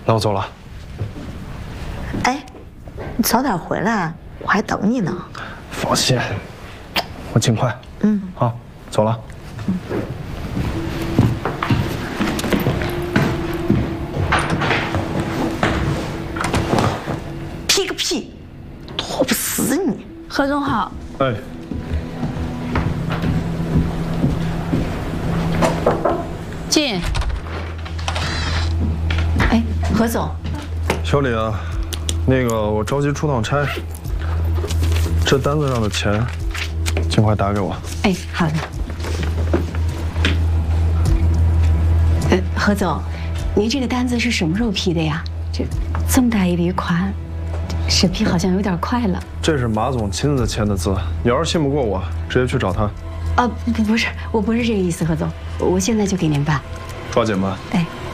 那我走了。 哎，你早点回来，我还等你呢。 放心，我尽快。好，走了。 屁个屁，拖不死你。 何总好。 哎。 进。哎，何总， 小李啊，那个我着急出趟差，这单子上的钱，尽快打给我。 哎，好的。何总，您这个单子是什么时候批的呀？这么大一笔款，审批好像有点快了。 这是马总亲自签的字，你要是信不过我，直接去找他。 不是，我不是这个意思，何总，我现在就给您办。 抓紧吧。 哎。